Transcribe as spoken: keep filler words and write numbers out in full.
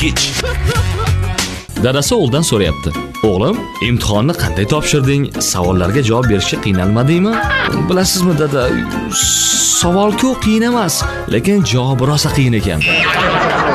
Kech. Dadasi o'g'lidan so'rayapti. O'g'lim, imtihonni qanday topshirding? Savollarga javob berishga qiynalmadingmi? Bilasizmi dada, savol-ku qiyin emas, lekin javob rosa qiyin ekan.